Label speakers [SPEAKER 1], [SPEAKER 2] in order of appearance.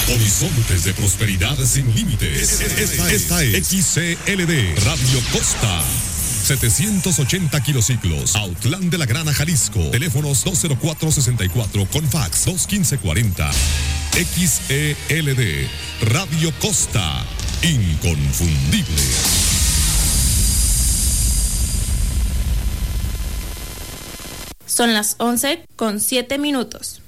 [SPEAKER 1] Horizontes de prosperidad sin límites. Esta es XCLD Radio Costa. 780 kilociclos, Autlán de la Grana, Jalisco. Teléfonos 204-64 con fax 215-40. XELD Radio Costa, inconfundible.
[SPEAKER 2] Son las 11:07.